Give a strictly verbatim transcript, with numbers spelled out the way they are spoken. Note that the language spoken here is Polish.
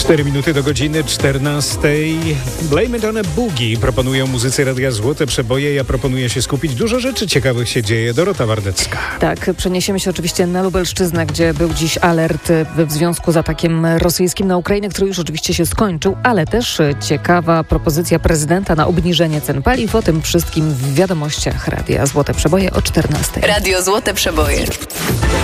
cztery minuty do godziny czternastej. Blame it on a boogie proponują muzycy Radia Złote Przeboje. Ja proponuję się skupić. Dużo rzeczy ciekawych się dzieje. Dorota Wardecka. Tak, przeniesiemy się oczywiście na Lubelszczyznę, gdzie był dziś alert w związku z atakiem rosyjskim na Ukrainę, który już oczywiście się skończył, ale też ciekawa propozycja prezydenta na obniżenie cen paliw. O tym wszystkim w wiadomościach Radia Złote Przeboje o czternastej. Radio Złote Przeboje.